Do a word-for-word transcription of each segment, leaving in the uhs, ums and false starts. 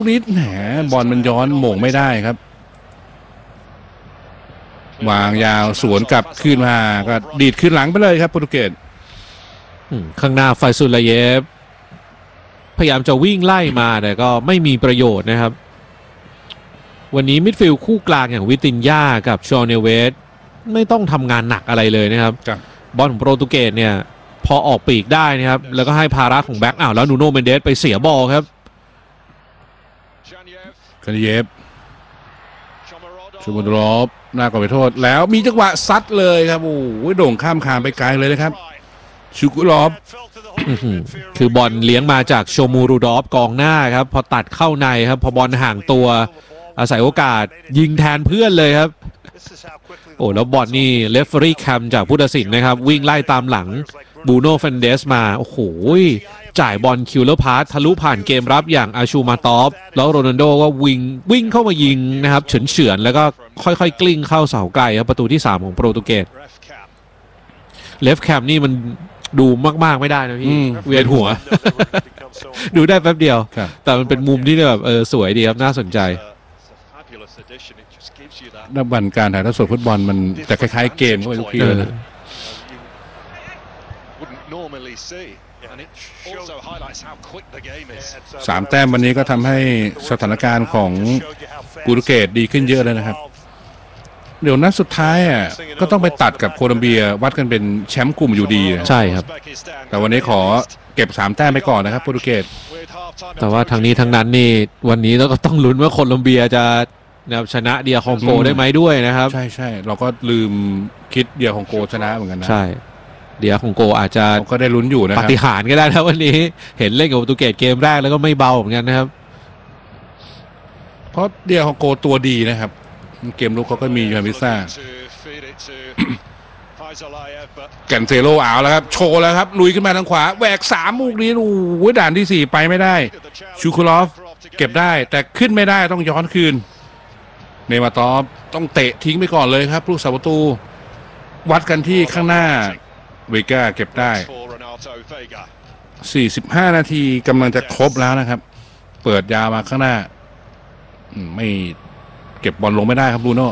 นี้แหมบอลมันย้อนโหม่งไม่ได้ครับวางยาวสวนกลับขึ้นมาก็ดีดขึ้นหลังไปเลยครับโปรตุเกสข้างหน้าไฟซุลาเยฟพยายามจะวิ่งไล่มาแต่ก็ไม่มีประโยชน์นะครับวันนี้มิดฟิลด์คู่กลางอย่างวิตินญ่ากับชอเนเวสไม่ต้องทำงานหนักอะไรเลยนะครับบอลของโปรตุเกสเนี่ยพอออกปีกได้นะครับแล้วก็ให้ภาระของแบ็กอ้าวแล้วนูโน่เมนเดสไปเสียบอลครับคานิเยฟชูมารอฟหน้าก่อนไปโทษแล้วมีจังหวะซัดเลยครับโอ้โหโด่งข้ามคานไปไกลเลยนะครับชูกุลอฟคือบอลเลี้ยงมาจากโชมูรูดอฟกองหน้าครับพอตัดเข้าในครับพอบอลห่างตัวอาศัยโอกาสยิงแทนเพื่อนเลยครับโอ้แล้วบอลนี่เลฟเฟอรี่แคมจากผู้ตัดสินนะครับวิ่งไล่ตามหลังบูโน่เฟนเดสมาโอ้โหจ่ายบอลคิวเลอร์พาสทะลุผ่านเกมรับอย่างอาชูมาตอฟแล้วโรนัลโดก็วิ่งวิ่งเข้ามายิงนะครับเฉือนๆแล้วก็ค่อยๆกลิ้งเข้าเสาไกลครับประตูที่สามของโปรตุเกสเลฟแคมนี่มันดูมากๆไม่ได้นะพี่เวียนหัวดูได้แป๊บเดียวแต่มันเป็นมุมที่แบบเออสวยดีครับน่าสนใจนักบันการถ่ายทอดสดฟุตบอลมันจะคล้ายๆเกมก็ไปทุกทีเลยนะสามแต้มวันนี้ก็ทำให้สถานการณ์ของโปรตุเกสดีขึ้นเยอะเลยนะครับเดี๋ยวนัดสุดท้ายอ่ะก็ต้องไปตัดกับโคลอมเบียวัดกันเป็นแชมป์กลุ่มอยู่ดีใช่ครับแต่วันนี้ขอเก็บสามแต้มไปก่อนนะครับโปรตุเกสแต่ว่าทางนี้ทางนั้นนี่วันนี้เราก็ต้องลุ้นว่าโคลอมเบียจะชนะเดียคองโกได้ไหมด้วยนะครับใช่ใช่เราก็ลืมคิดเดียคองโกชนะเหมือนกันนะใช่เดียคองโกอาจจะก็ได้ลุ้นอยู่นะครับปาฏิหาริย์ก็ได้นะวันนี้เห็นเล่นกับโปรตุเกสเกมแรกแล้วก็ไม่เบาเหมือนกันนะครับเพราะเดียคองโกตัวดีนะครับเกมลุกเขาก็มียูฮามิซ่าแกนเซโลเอาแล้วครับโชว์แล้วครับลุยขึ้นมาทางขวาแหวกสามลูกนี้โอ้โหด่านที่สี่ไปไม่ได้ชูคูลอฟเก็บได้แต่ขึ้นไม่ได้ต้องย้อนคืนเนมาตอฟต้องเตะทิ้งไปก่อนเลยครับลูกเสาประตูวัดกันที่ข้างหน้าเวก้าเก็บได้สี่สิบห้านาทีกำลังจะครบแล้วนะครับเปิดยาวมาข้างหน้าไม่เก็บบอลลงไม่ได้ครับบูโน่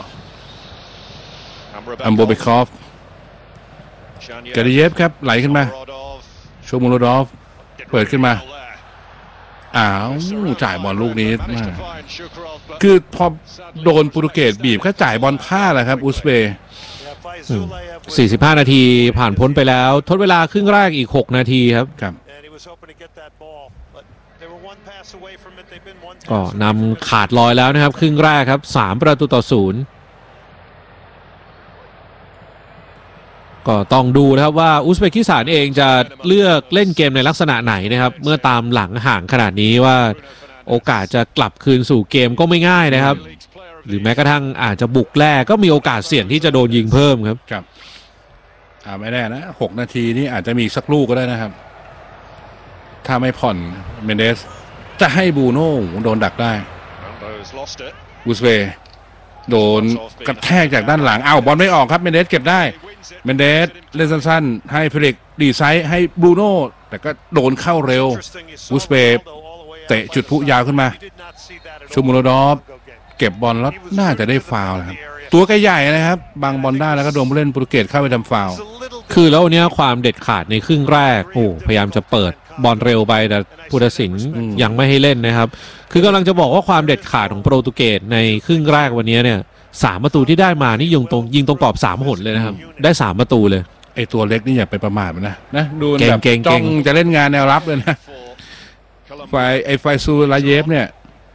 อัมโบเบคอฟกาดิเยฟครับไหลขึ้นมาโชมูโรดอฟเปิดขึ้นมาอ้าวจ่ายบอลลูกนี้คือพอโดนโปรตุเกสบีบก็จ่ายบอลพลาดแหละครับอุซเบย์สี่สิบห้านาทีผ่านพ้นไปแล้วทดเวลาครึ่งแรกอีกหกนาทีครับครับก็นำขาดลอยแล้วนะครับครึ่งแรกครับสามประตูต่อศูนย์ก็ต้องดูนะครับว่าอุซเบกิสถานเองจะเลือกเล่นเกมในลักษณะไหนนะครับเมื่อตามหลังห่างขนาดนี้ว่าโอกาสจะกลับคืนสู่เกมก็ไม่ง่ายนะครับหรือแม้กระทั่งอาจจะบุกแรกก็มีโอกาสเสี่ยงที่จะโดนยิงเพิ่มครับครับอ่าไม่แน่นะหกนาทีนี้อาจจะมีสักลูกก็ได้นะครับถ้าไม่ผ่อนเมนเดสจะให้บูโน่โดนดักได้อุซเบย์โดนกระแทกจากด้านหลังอ้าวบอลไม่ออกครับเมนเดสเก็บได้เมนเดสเล่นสั้นๆให้เฟลิกดีไซน์ให้บรูโน่แต่ก็โดนเข้าเร็วอุซเบย์เตะจุดพุยาวขึ้นมาชูมูโรดอฟเก็บบอลแล้วน่าจะได้ฟาวล์นะครับตัวใหญ่นะครับบางบอลได้แล้วก็โดนผู้เล่นโปรตุเกสเข้าไปทำฟาวล์คือแล้วเนี้ยความเด็ดขาดในครึ่งแรกโอ้พยายามจะเปิดบอลเร็วไปแต่ผู้ตัดสินยังไม่ให้เล่นนะครับคือกำลังจะบอกว่าความเด็ดขาดของโปรตุเกสในครึ่งแรกวันนี้เนี่ยสามประตูที่ได้มานี่ยิงตรงยิงตรงกรอบสามหนเลยนะครับได้สามประตูเลยไอตัวเล็กนี่อย่าไปประมาทมันนะนะดูแบบจ้องจะเล่นงานแนวรับเลยนะไฟไอไฟซูลาเยฟเนี่ย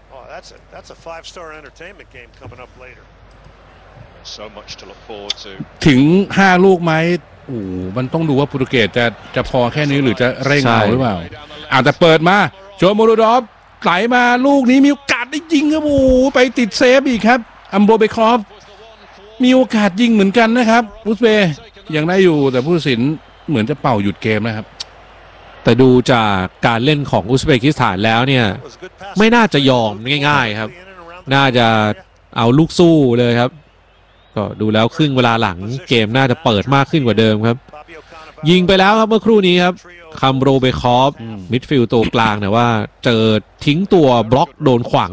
ถึงห้าลูกไหมโอ้มันต้องดูว่าโปรตุเกสจะจะพอแค่นี้หรือจะเร่งเอาหรือเปล่าอาจจะเปิดมาโชมูโรดอฟไหลมาลูกนี้มีโอกาสได้ยิงครับโอ้ไปติดเซฟอีกครับอัมโบเบคอฟมีโอกาสยิงเหมือนกันนะครับอุซเบย์ยังได้อยู่แต่ผู้ตัดสินเหมือนจะเป่าหยุดเกมนะครับแต่ดูจากการเล่นของอุซเบกิสถานแล้วเนี่ยไม่น่าจะยอมง่ายๆครับน่าจะเอาลูกสู้เลยครับก็ดูแล้วครึ่งเวลาหลังเกมน่าจะเปิดมากขึ้นกว่าเดิมครับยิงไปแล้วครับเมื่อครู่นี้ครับคัมโรเบคอฟมิดฟิลด์ตัวกลางแต่ว่าเจอทิ้งตัวบล็อกโดนขวาง